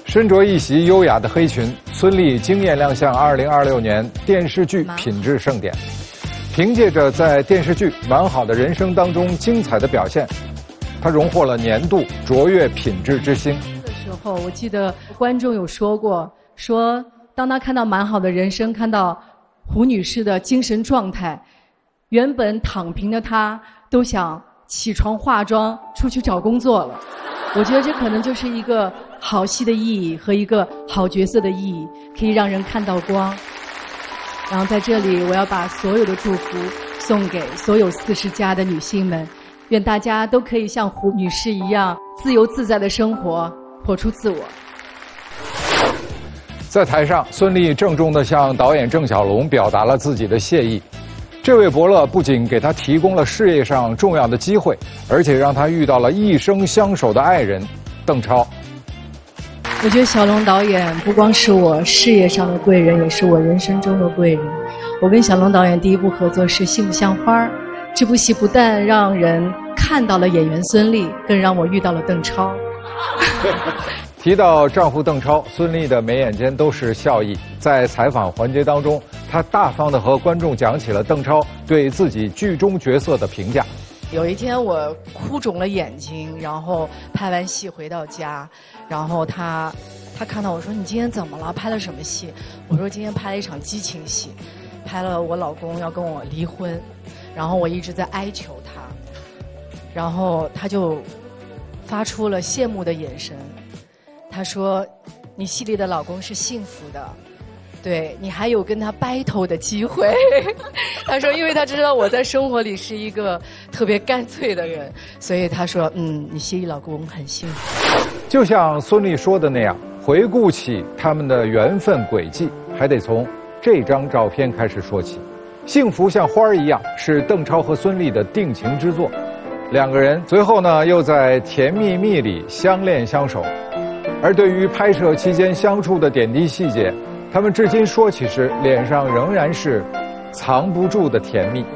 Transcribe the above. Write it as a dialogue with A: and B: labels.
A: 身着一袭优雅的黑裙，孙俪惊艳亮相2026年电视剧品质盛典。凭借着在电视剧《蛮好的人生》当中精彩的表现，她荣获了年度卓越品质之星。
B: 的时候，我记得观众有说过，说当他看到《蛮好的人生》，看到胡女士的精神状态，原本躺平的她都想起床化妆出去找工作了。我觉得这可能就是一个好戏的意义和一个好角色的意义，可以让人看到光。然后在这里，我要把所有的祝福送给所有40+的女性们，愿大家都可以像胡女士一样自由自在的生活，活出自我。
A: 在台上，孙俪郑重地向导演郑晓龙表达了自己的谢意。这位伯乐不仅给他提供了事业上重要的机会，而且让他遇到了一生相守的爱人邓超。
B: 我觉得小龙导演不光是我事业上的贵人，也是我人生中的贵人。我跟小龙导演第一部合作是《幸福像花》，这部戏不但让人看到了演员孙俪，更让我遇到了邓超。
A: 提到丈夫邓超，孙俪的眉眼间都是笑意。在采访环节当中，她大方地和观众讲起了邓超对自己剧中角色的评价。
B: 有一天我哭肿了眼睛，然后拍完戏回到家，然后他看到我说：“你今天怎么了？拍了什么戏？”我说：“今天拍了一场激情戏，拍了我老公要跟我离婚，然后我一直在哀求他，然后他就发出了羡慕的眼神。他说：‘你戏里的老公是幸福的。’对，你还有跟他battle的机会。他说，因为他知道我在生活里是一个特别干脆的人，所以他说，你戏里老公很幸福。
A: 就像孙俪说的那样，回顾起他们的缘分轨迹，还得从这张照片开始说起。幸福像花一样是邓超和孙俪的定情之作，两个人随后呢又在甜蜜蜜里相恋相守。而对于拍摄期间相处的点滴细节，他们至今说起时，脸上仍然是藏不住的甜蜜。